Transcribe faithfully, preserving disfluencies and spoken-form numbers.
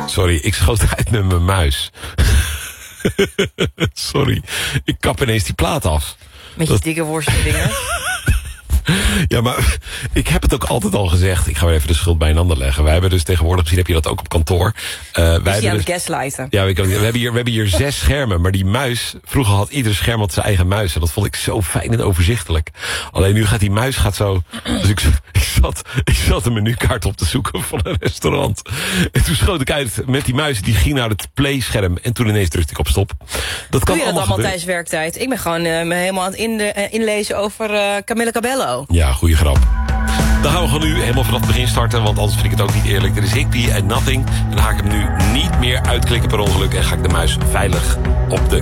Sorry, ik schoot uit met mijn muis. Sorry, ik kap ineens die plaat af. Met je dat... dikke worstelvingers. Ja, maar ik heb het ook altijd al gezegd. Ik ga weer even de schuld bij een ander leggen. Wij hebben dus tegenwoordig, misschien heb je dat ook op kantoor. Uh, wij is die aan dus, het gaslighten? Ja, we, we, hebben hier, we hebben hier zes schermen. Maar die muis, vroeger had ieder scherm had zijn eigen muis. En dat vond ik zo fijn en overzichtelijk. Alleen nu gaat die muis gaat zo... Dus ik, ik, zat, ik zat een menukaart op te zoeken van een restaurant. En toen schoot ik uit met die muis. Die ging naar het playscherm. En toen ineens drukte ik op stop. Dat kan Doe je dat allemaal gebeuren. tijdens werktijd? Ik ben gewoon uh, me helemaal aan het in de, uh, inlezen over uh, Camilla Cabello. Ja, goede grap. Dan gaan we gewoon nu helemaal vanaf het begin starten, want anders vind ik het ook niet eerlijk. Er is Higby en Nothing. En dan ga ik hem nu niet meer uitklikken per ongeluk en ga ik de muis veilig op de